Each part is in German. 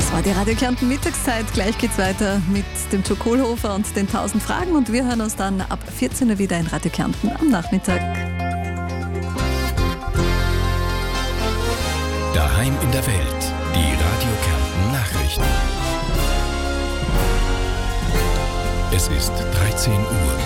Das war die Radio Kärnten Mittagszeit. Gleich geht's weiter mit dem Joe Kohlhofer und den 1000 Fragen. Und wir hören uns dann ab 14 Uhr wieder in Radio Kärnten am Nachmittag. Daheim in der Welt. Die Radio Kärnten Nachrichten. Es ist 13 Uhr.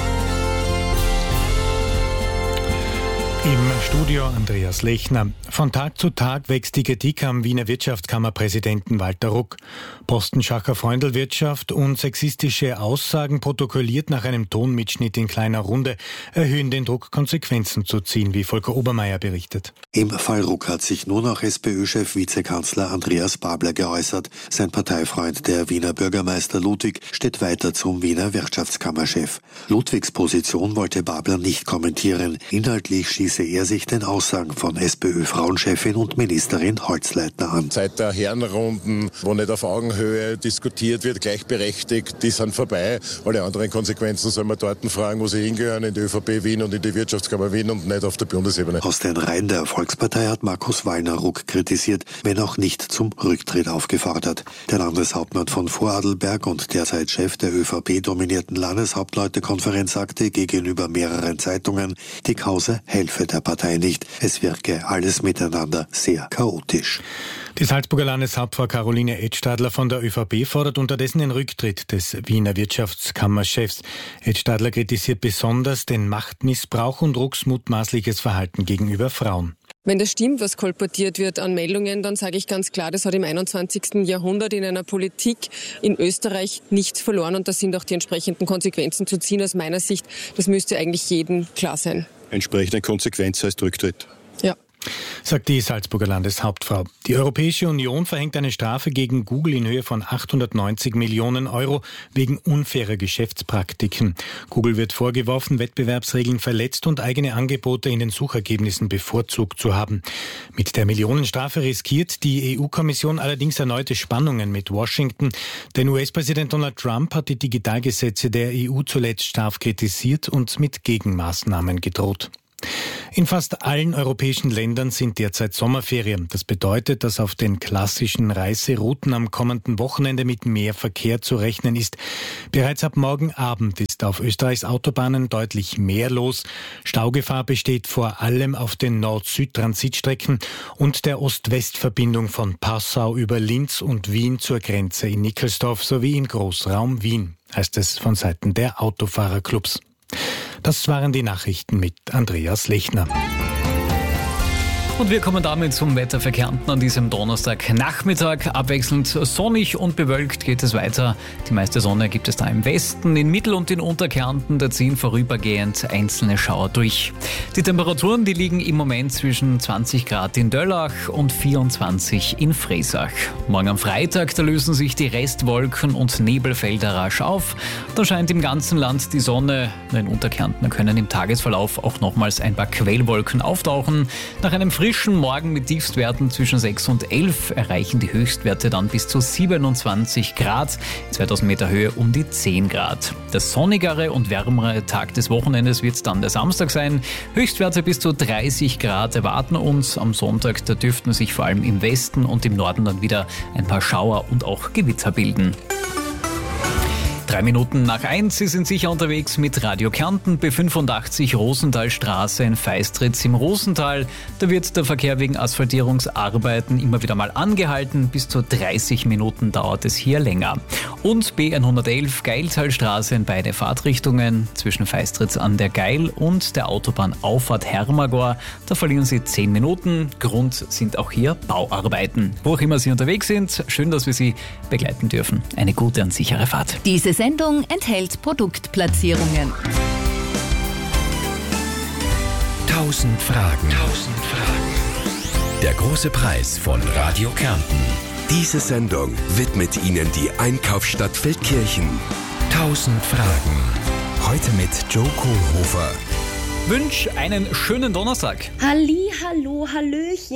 Im Studio Andreas Lechner. Von Tag zu Tag wächst die Kritik am Wiener Wirtschaftskammerpräsidenten Walter Ruck. Postenschacher Freundelwirtschaft und sexistische Aussagen protokolliert nach einem Tonmitschnitt in kleiner Runde erhöhen den Druck, Konsequenzen zu ziehen, wie Volker Obermeier berichtet. Im Fall Ruck hat sich nur noch SPÖ-Chef Vizekanzler Andreas Babler geäußert. Sein Parteifreund, der Wiener Bürgermeister Ludwig, steht weiter zum Wiener Wirtschaftskammerchef. Ludwigs Position wollte Babler nicht kommentieren. Inhaltlich schließe er sich den Aussagen von SPÖ-Frauenchefin und Ministerin Holzleitner an. Seit der Herrenrunden, wo nicht auf Augenhöhe diskutiert wird, gleichberechtigt, die sind vorbei. Alle anderen Konsequenzen soll man dort fragen, wo sie hingehören, in die ÖVP Wien und in die Wirtschaftskammer Wien und nicht auf der Bundesebene. Aus den Reihen der Volkspartei hat Markus Wallner Ruck kritisiert, wenn auch nicht zum Rücktritt aufgefordert. Der Landeshauptmann von Vorarlberg und derzeit Chef der ÖVP-dominierten Landeshauptleutekonferenz sagte gegenüber mehreren Zeitungen, die Causa helfe der Partei nicht. Es wirke alles miteinander sehr chaotisch. Die Salzburger Landeshauptfrau Caroline Edstadler von der ÖVP fordert unterdessen den Rücktritt des Wiener Wirtschaftskammerchefs. Edstadler kritisiert besonders den Machtmissbrauch und Rucks mutmaßliches Verhalten gegenüber Frauen. Wenn das stimmt, was kolportiert wird an Meldungen, dann sage ich ganz klar, das hat im 21. Jahrhundert in einer Politik in Österreich nichts verloren und da sind auch die entsprechenden Konsequenzen zu ziehen. Aus meiner Sicht, das müsste eigentlich jedem klar sein. Entsprechende Konsequenz heißt Rücktritt. Ja. Sagt die Salzburger Landeshauptfrau. Die Europäische Union verhängt eine Strafe gegen Google in Höhe von 890 Millionen Euro wegen unfairer Geschäftspraktiken. Google wird vorgeworfen, Wettbewerbsregeln verletzt und eigene Angebote in den Suchergebnissen bevorzugt zu haben. Mit der Millionenstrafe riskiert die EU-Kommission allerdings erneute Spannungen mit Washington. Denn US-Präsident Donald Trump hat die Digitalgesetze der EU zuletzt scharf kritisiert und mit Gegenmaßnahmen gedroht. In fast allen europäischen Ländern sind derzeit Sommerferien. Das bedeutet, dass auf den klassischen Reiserouten am kommenden Wochenende mit mehr Verkehr zu rechnen ist. Bereits ab morgen Abend ist auf Österreichs Autobahnen deutlich mehr los. Staugefahr besteht vor allem auf den Nord-Süd-Transitstrecken und der Ost-West-Verbindung von Passau über Linz und Wien zur Grenze in Nickelsdorf sowie im Großraum Wien, heißt es von Seiten der Autofahrerclubs. Das waren die Nachrichten mit Andreas Lechner. Und wir kommen damit zum Wetter für Kärnten an diesem Donnerstagnachmittag. Abwechselnd sonnig und bewölkt geht es weiter. Die meiste Sonne gibt es da im Westen, in Mittel- und in Unterkärnten. Da ziehen vorübergehend einzelne Schauer durch. Die Temperaturen, die liegen im Moment zwischen 20 Grad in Döllach und 24 in Fresach. Morgen am Freitag, da lösen sich die Restwolken und Nebelfelder rasch auf. Da scheint im ganzen Land die Sonne. In Unterkärnten können im Tagesverlauf auch nochmals ein paar Quellwolken auftauchen. Nach einem frischen Morgen mit Tiefstwerten zwischen 6 und 11 erreichen die Höchstwerte dann bis zu 27 Grad, 2000 Meter Höhe um die 10 Grad. Der sonnigere und wärmere Tag des Wochenendes wird dann der Samstag sein. Höchstwerte bis zu 30 Grad erwarten uns. Am Sonntag, da dürften sich vor allem im Westen und im Norden dann wieder ein paar Schauer und auch Gewitter bilden. 3 Minuten nach 1, Sie sind sicher unterwegs mit Radio Kärnten, B85 Rosenthalstraße in Feistritz im Rosental. Da wird der Verkehr wegen Asphaltierungsarbeiten immer wieder mal angehalten. Bis zu 30 Minuten dauert es hier länger. Und B111 Geiltalstraße in beide Fahrtrichtungen zwischen Feistritz an der Geil und der Autobahnauffahrt Hermagor. Da verlieren Sie 10 Minuten. Grund sind auch hier Bauarbeiten. Wo auch immer Sie unterwegs sind, schön, dass wir Sie begleiten dürfen. Eine gute und sichere Fahrt. Diese Sendung enthält Produktplatzierungen. 1000 Fragen. Der große Preis von Radio Kärnten. Diese Sendung widmet Ihnen die Einkaufsstadt Feldkirchen. 1000 Fragen. Heute mit Joe Kohlhofer. Wünsch einen schönen Donnerstag. Halli, hallo, hallöchen.